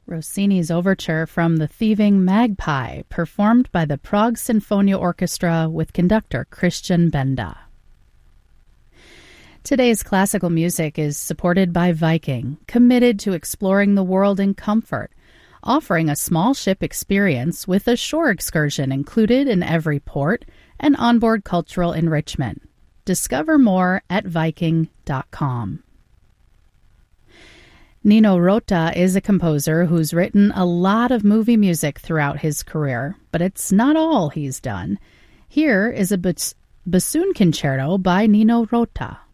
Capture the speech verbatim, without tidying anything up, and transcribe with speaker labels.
Speaker 1: Rossini's overture from The Thieving Magpie, performed by the Prague Sinfonia Orchestra with conductor Christian Benda. Today's classical music is supported by Viking, committed to exploring the world in comfort, offering a small ship experience with a shore excursion included in every port and onboard cultural enrichment. Discover more at viking dot com. Nino Rota is a composer who's written a lot of movie music throughout his career, but it's not all he's done. Here is a bas- bassoon concerto by Nino Rota.